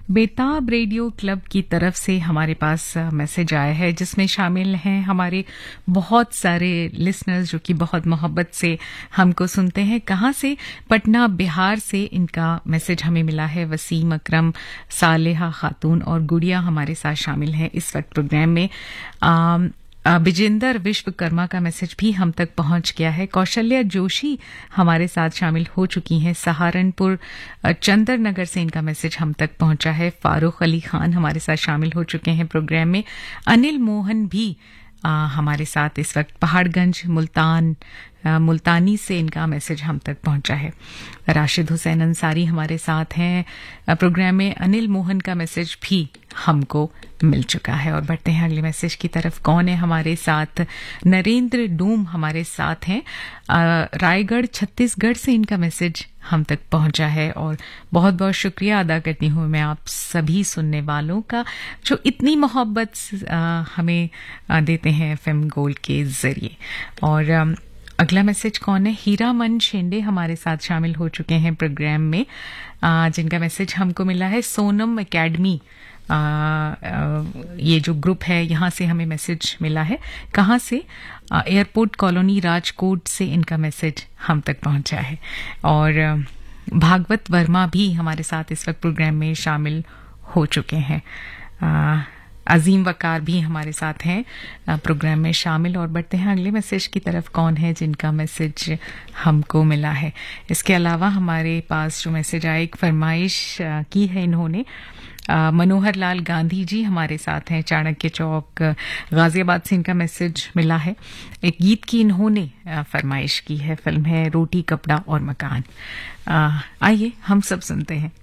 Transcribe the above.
बेताब radio club की तरफ से हमारे पास मैसेज आया है जिसमें शामिल हैं हमारे बहुत सारे लिसनर्स जो कि बहुत मोहब्बत से हमको सुनते हैं। कहाँ से? पटना बिहार से इनका मैसेज हमें मिला है। वसीम अकरम, सालेहा खातून और गुड़िया हमारे साथ शामिल हैं इस वक्त प्रोग्राम में। विजेंदर विश्वकर्मा का मैसेज भी हम तक पहुंच गया है। कौशल्या जोशी हमारे साथ शामिल हो चुकी हैं। सहारनपुर चंदर नगर से इनका मैसेज हम तक पहुंचा है। फारूक अली खान हमारे साथ शामिल हो चुके हैं प्रोग्राम में। अनिल मोहन भी हमारे साथ इस वक्त पहाड़गंज मुल्तानी से इनका मैसेज हम तक पहुंचा है। राशिद हुसैन अंसारी हमारे साथ हैं प्रोग्राम में। अनिल मोहन का मैसेज भी हमको मिल चुका है। और बढ़ते हैं अगले मैसेज की तरफ। कौन है हमारे साथ? नरेंद्र डूम हमारे साथ हैं। रायगढ़ छत्तीसगढ़ से इनका मैसेज हम तक पहुंचा है। और बहुत बहुत शुक्रिया अदा करती हूं मैं आप सभी सुनने वालों का जो इतनी मोहब्बत हमें देते हैं एफएम गोल्ड के जरिए। और अगला मैसेज कौन है? हीरामन शेंडे हमारे साथ शामिल हो चुके हैं प्रोग्राम में, जिनका मैसेज हमको मिला है। सोनम एकेडमी ये जो ग्रुप है यहाँ से हमें मैसेज मिला है। कहाँ से? एयरपोर्ट कॉलोनी राजकोट से इनका मैसेज हम तक पहुंचा है। और भागवत वर्मा भी हमारे साथ इस वक्त प्रोग्राम में शामिल हो चुके हैं। अजीम वकार भी हमारे साथ हैं प्रोग्राम में शामिल। और बढ़ते हैं अगले मैसेज की तरफ। कौन है जिनका मैसेज हमको मिला है? इसके अलावा हमारे पास जो मैसेज आया, एक फरमाइश की है इन्होंने। मनोहर लाल गांधी जी हमारे साथ हैं, चाणक्य चौक गाजियाबाद से इनका मैसेज मिला है। एक गीत की इन्होंने फरमाइश की है, फिल्म है रोटी कपड़ा और मकान। आइए हम सब सुनते हैं।